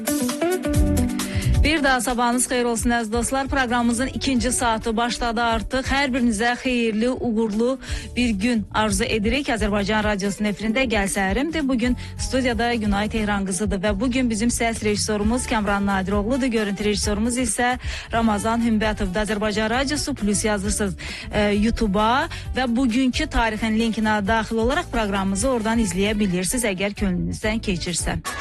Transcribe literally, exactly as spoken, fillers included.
Bir daha sabahınız xeyir olsun əziz dostlar. Proqramımızın ikinci saatı başladı artıq. Hər birinizə xeyirli, uğurlu bir gün arzu edirik. Azərbaycan Radiosunun efirində Gəl Səhərimdir. Bugün studiyada Günay Tehran qızıdır və bugün bizim səs rejissorumuz Kəmran Nadiroğludur. Görüntü rejissorumuz isə Ramazan Hümbətovdur. Azərbaycan Radiosu plus yazırsınız e, YouTube'a və bugünkü tarixin linkinə daxil olaraq proqramımızı oradan izləyə bilirsiniz əgər könlünüzdən keçirsə.